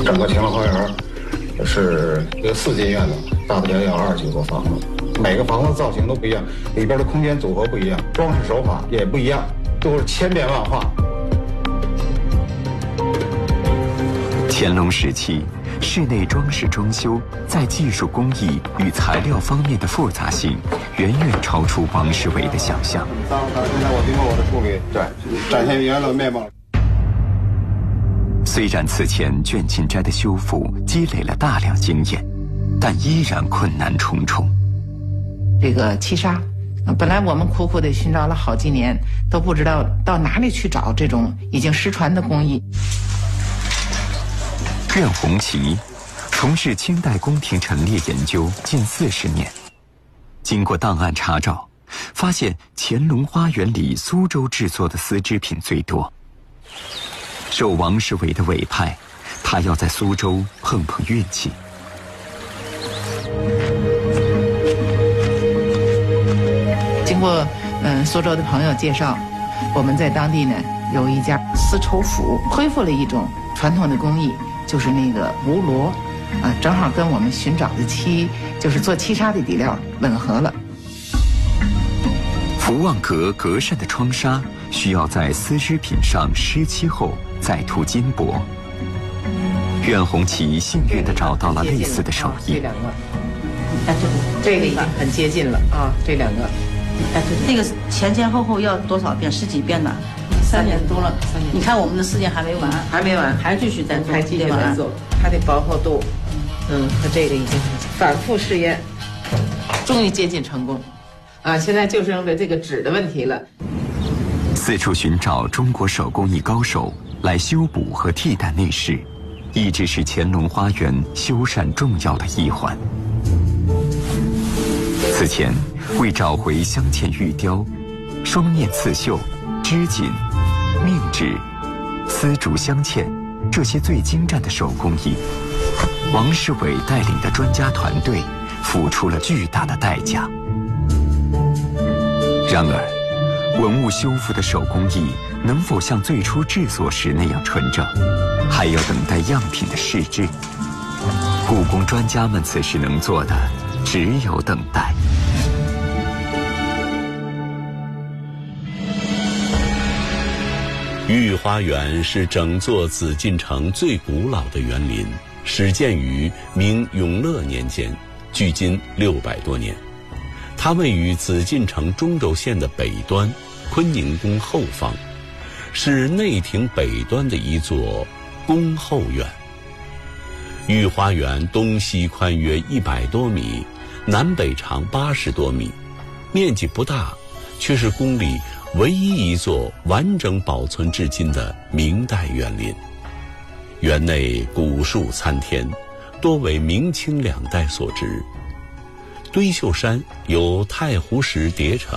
整个乾隆花园是一个4进院子，大不了要20多房子，每个房子造型都不一样，里边的空间组合不一样，装饰手法也不一样，都是千变万化。 乾隆时期，室内装饰装修在技术工艺与材料方面的复杂性远远超出王世维的想象。 现在我经过我的处理，对，展现原来的面貌。 虽然此前倦勤斋的修复积累了大量经验，但依然困难重重。 这个漆纱，本来我们苦苦地寻找了好几年，都不知道到哪里去找这种已经失传的工艺。 苑红旗从事清代宫廷陈列研究近40年，经过档案查找，发现乾隆花园里苏州制作的丝织品最多。受王世维的委派，他要在苏州碰碰运气。 经过苏州的朋友介绍，我们在当地呢有一家丝绸府恢复了一种传统的工艺，就是那个吴罗，正好跟我们寻找的漆，就是做漆纱的底料吻合了。 福旺阁格扇的窗纱需要在丝织品上湿漆后再涂金箔。苑红旗幸运地找到了类似的手艺。 这两个，这个已经很接近了啊，这两个。 这个前后要多少遍？10几遍呢？3年多了。你看我们的时间还没完，还继续在做， 还继续在做。它的薄厚度，它这个已经反复试验，终于接近成功。现在就剩这个纸的问题了。 四处寻找中国手工艺高手来修补和替代内饰，一直是乾隆花园修缮重要的一环。此前，为找回镶嵌玉雕、双面刺绣、织锦、命纸、丝竹镶嵌这些最精湛的手工艺，王世维带领的专家团队付出了巨大的代价。然而，文物修复的手工艺能否像最初制作时那样纯正，还要等待样品的试制。故宫专家们此时能做的只有等待。 御花园是整座紫禁城最古老的园林，始建于明永乐年间，距今600多年。它位于紫禁城中轴线的北端，坤宁宫后方，是内廷北端的一座宫后院。御花园东西宽约100多米，南北长80多米，面积不大，却是宫里唯一一座完整保存至今的明代园林。园内古树参天，多为明清2代所植。堆秀山由太湖石叠成，